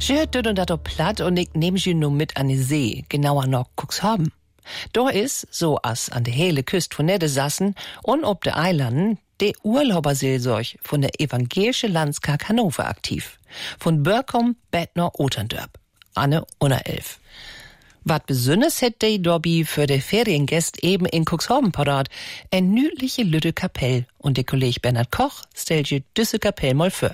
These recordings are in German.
Schürt und dat op platt und ich nehm sie nur mit an die See, genauer noch Cuxhaven. Da is, so as an de hele Küst von Niedersachsen und ob de Eilanden, de Urlauberseelsorg von der evangelische Landskirche Hannover aktiv. Von Börkom, Bettner, Oterndörp. Anne unter 11. Wat besonders hätt de Dobby für de Feriengäst eben in Cuxhaven parat, en nüdliche Lütte Kapell und de Kolleg Bernhard Koch stellt je düsse Kapell mal für.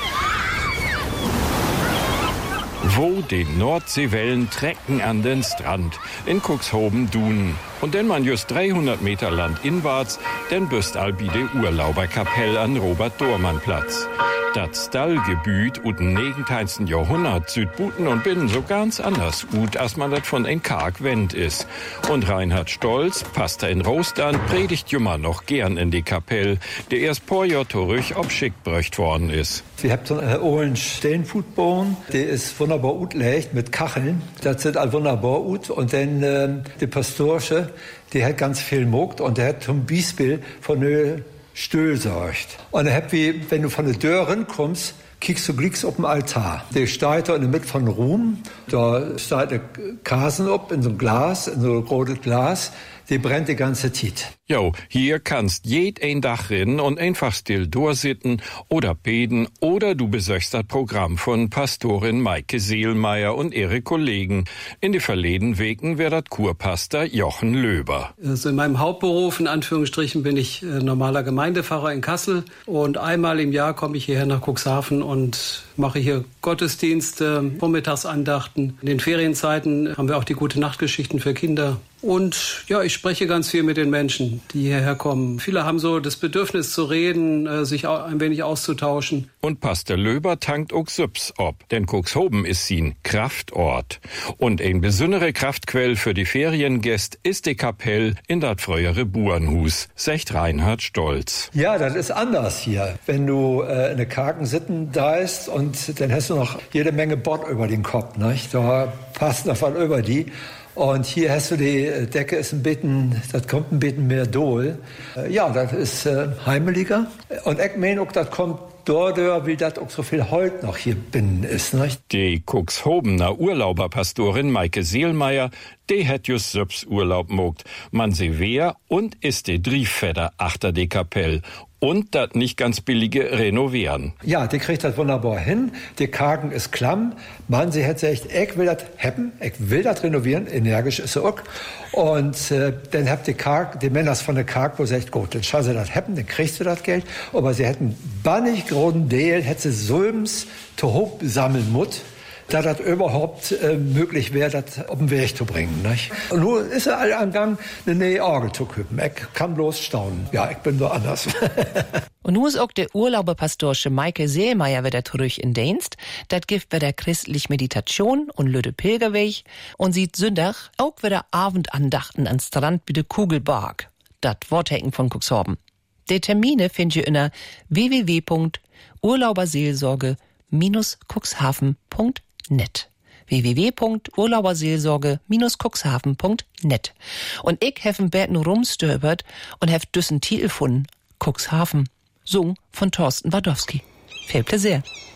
Wo die Nordseewellen trecken an den Strand in Cuxhaven-Dunen. Und denn man just 300 Meter landinwarts, denn büst albi de Urlauberkapell an Robert-Dormann-Platz. Das Stallgebüt ut im 19. Jahrhundert Südbuten und Binnen so ganz anders ut, als man das von ein karg Wend is. Und Reinhard Stolz, Pastor in Rostern, predigt jummer noch gern in die Kapell, der erst paar Jahr zurück obschickt bröcht worden is. Wir habt so einen ollen Steinfutboden, der ist wunderbar utlegt mit Kacheln. Das sind all wunderbar ut. Und dann die Pastorsche, die hat ganz viel mogt und der hat zum Beispiel von der Stühl sorgt. Und dann habt wie, wenn du von der Dörren kommst, kiekst du glicks auf dem Altar. Der steht da in der Mitte von Ruhm, da steht der Kasen op in so einem Glas, in so einem rotes Glas, die brennt die ganze Zeit. Jo, hier kannst jed ein Dach rinnen und einfach still durchsitten oder beten oder du besöchst das Programm von Pastorin Maike Seelmeier und ihre Kollegen. In die verleden Wegen wär das Kurpastor Jochen Löber. Also in meinem Hauptberuf, in Anführungsstrichen, bin ich normaler Gemeindepfarrer in Kassel und einmal im Jahr komme ich hierher nach Cuxhaven und mache hier Gottesdienste, Vormittagsandachten. In den Ferienzeiten haben wir auch die Gute-Nacht-Geschichten für Kinder. Und ja, ich spreche ganz viel mit den Menschen, die hierher kommen. Viele haben so das Bedürfnis zu reden, sich ein wenig auszutauschen. Und Pastor Löber tankt auch Süps ob, denn Cuxhaven ist sin Kraftort. Und ein besondere Kraftquell für die Feriengäste ist die Kapell in dat frühere Burenhus, sagt Reinhard Stolz. Ja, das ist anders hier. Wenn du in der kargen Sitten da ist und dann hast du noch jede Menge Bord über den Kopf, nicht? Da passt noch was über die. Und hier hast du die Decke, ist ein bisschen, das kommt ein bisschen mehr Dohl. Ja, das ist heimeliger. Und ich meine auch, das kommt dort, wie das auch so viel Holz noch hier binnen ist, nicht? Die Cuxhavener Urlauberpastorin Maike Seelmeier, die hat just selbst Urlaub mogt. Man sie wer und ist die Drieffeder achter die Kapell. Und das nicht ganz billige Renovieren. Ja, die kriegt das wunderbar hin. Die Kargen ist klamm. Man, sie hat gesagt, ich will das haben, ich will das renovieren. Energisch ist sie auch. Und dann habt die Männer von der Karg, wo sie sagt, gut, dann schau sie das haben, dann kriegst du das Geld. Aber sie hätten bannig großen Deal, hätte sie Sulms zu hoch sammeln müssen, da das überhaupt möglich wäre, das auf den Weg zu bringen. Nicht? Und nun ist er all am Gang, eine neue Orgel zu küppen. Ich kann bloß staunen. Ja, ich bin so anders. Und nun ist auch der Urlauberpastorsche Maike Seelmeier wieder zurück in Dienst. Das gibt bei der christlich Meditation und Lüde Pilgerweg und sieht Sündach auch wieder Abendandachten an Strand bei der Kugelbark. Das Worthecken von Cuxhaven. Die Termine findet ihr unter www.urlauberseelsorge-cuxhaven.net www.urlauberseelsorge-cuxhaven.net. Und ich habe Berten rumstöbert und habe düssen Titel gefunden. Cuxhaven. Sung von Thorsten Wadowski. Viel Plaisir.